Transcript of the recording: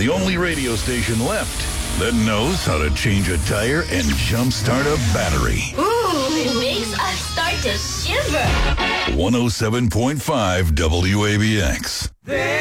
the only radio station left that knows how to change a tire and jumpstart a battery. Ooh, it makes us start to shiver. 107.5 WABX.